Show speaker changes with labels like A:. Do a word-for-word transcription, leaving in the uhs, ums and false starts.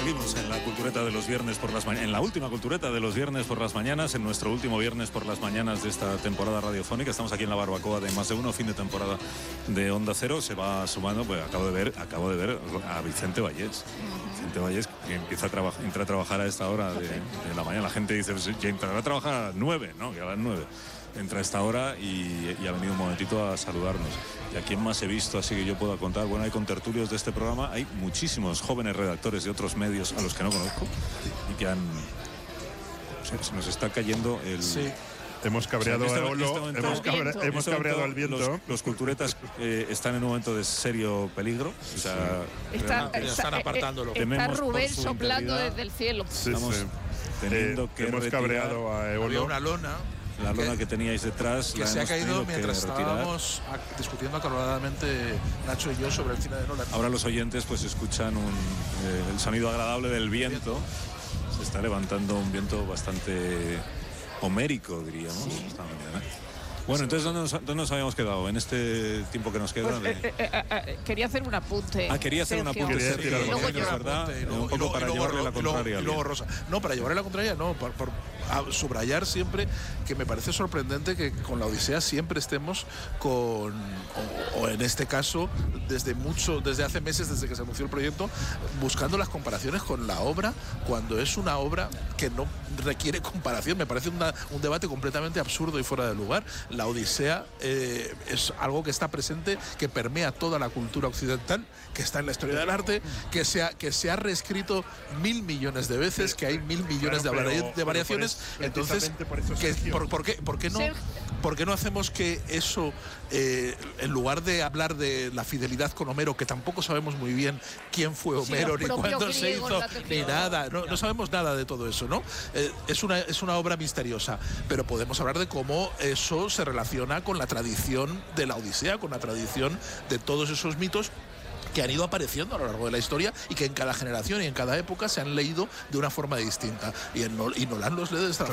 A: Seguimos en la cultureta de los viernes por las mañanas, en la última cultureta de los viernes por las mañanas, en nuestro último viernes por las mañanas de esta temporada radiofónica. Estamos aquí en la barbacoa de Más de Uno, fin de temporada de Onda Cero. Se va sumando, pues acabo de ver, acabo de ver a Vicente Vallés. Vicente Vallés, que empieza a trabajar, entra a trabajar a esta hora de, de la mañana. La gente dice, pues, ya entrará a trabajar a las nueve, ¿no? Que a las nueve. Entra a esta hora y, y ha venido un momentito a saludarnos. ¿Y a quién más he visto así que yo pueda contar? Bueno, hay contertulios de este programa, hay muchísimos jóvenes redactores de otros medios a los que no conozco y que han... Se, se nos está cayendo el...
B: Sí.
C: Hemos cabreado,
A: o sea,
C: a Olo,
A: este momento,
C: hemos, cabra,
A: este
C: hemos cabreado al viento.
A: Los, los culturetas eh, están en un momento de serio peligro. O sea,
D: está,
B: está, están apartándolo.
D: Está Rubén soplando desde el cielo.
C: Sí,
A: Estamos
C: sí.
A: teniendo
C: eh,
A: que
C: hemos
A: retirar
C: cabreado a Eolo.
B: Había una lona.
A: La lona
B: que,
A: que teníais detrás.
B: Que
A: la
B: se ha caído mientras
A: que
B: estábamos a, discutiendo acaloradamente Nacho y yo sobre el cine de Nolan.
A: Ahora los oyentes pues escuchan un, eh, el sonido agradable del viento. Se está levantando un viento bastante homérico, diríamos. Sí. Esta mañana. Bueno, entonces, ¿dónde nos, ¿dónde nos habíamos quedado en este tiempo que nos queda?
D: Pues, eh, eh, eh, quería hacer un apunte.
A: Ah, quería hacer un apunte, Sergio.
D: Y luego yo.
A: ¿Verdad?
B: Y luego,
A: un poco
B: y luego,
A: para
B: y luego,
A: llevarle la contraria.
B: Y luego Rosa. No, para llevarle la contraria, no. Por, por a subrayar siempre que me parece sorprendente que con la Odisea siempre estemos con, o, o en este caso, desde mucho, desde hace meses, desde que se anunció el proyecto, buscando las comparaciones con la obra, cuando es una obra que no requiere comparación. Me parece una, un debate completamente absurdo y fuera de lugar. La Odisea eh, es algo que está presente, que permea toda la cultura occidental, que está en la historia del arte, que se ha, que se ha reescrito mil millones de veces, que hay mil millones claro, de, pero, de variaciones. Eso, entonces, por, eso que, por, ¿por, qué, por, qué no, ¿por qué no hacemos que eso, eh, en lugar de hablar de la fidelidad con Homero, que tampoco sabemos muy bien quién fue Homero, sí, ni cuándo se hizo, ni nada, no, no sabemos nada de todo eso, ¿no? Eh, es, una, es una obra misteriosa, pero podemos hablar de cómo eso se relaciona con la tradición de la Odisea, con la tradición de todos esos mitos que han ido apareciendo a lo largo de la historia y que en cada generación y en cada época se han leído de una forma distinta. Y, en, y Nolan los lee de esta
C: claro,